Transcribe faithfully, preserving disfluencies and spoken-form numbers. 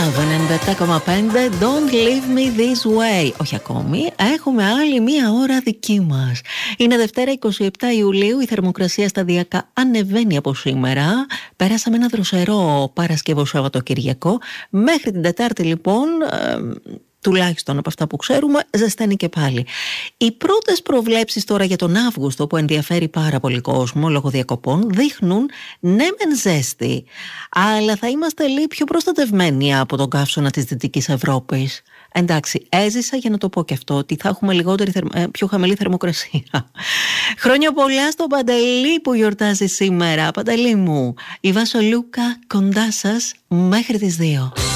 Love ενενήντα επτά κόμμα πέντε. Don't leave me this way. Όχι ακόμη, έχουμε άλλη μία ώρα δική μας. Είναι Δευτέρα εικοστή εβδόμη Ιουλίου. Η θερμοκρασία σταδιακά ανεβαίνει από σήμερα. Πέρασαμε ένα δροσερό Παρασκευό Σαββατοκυριακό. Μέχρι την Τετάρτη λοιπόν, ε, τουλάχιστον από αυτά που ξέρουμε, ζεσταίνει και πάλι. Οι πρώτες προβλέψεις τώρα για τον Αύγουστο, που ενδιαφέρει πάρα πολύ κόσμο λόγω διακοπών, δείχνουν ναι μεν ζέστη, αλλά θα είμαστε λίγο πιο προστατευμένοι από τον καύσωνα της Δυτικής Ευρώπης. Εντάξει, έζησα για να το πω και αυτό, ότι θα έχουμε λιγότερη, πιο χαμηλή θερμοκρασία. Χρόνια πολλά στον Παντελή που γιορτάζει σήμερα. Παντελή μου, η Βάσο Λούκα κοντά σας μέχρι τις δύο.